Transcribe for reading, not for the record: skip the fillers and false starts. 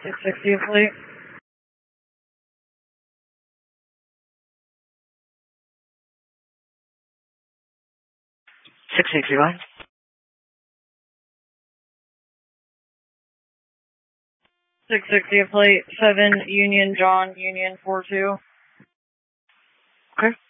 660 a plate. 661. 660 a plate, 7 Union John Union 42. Okay.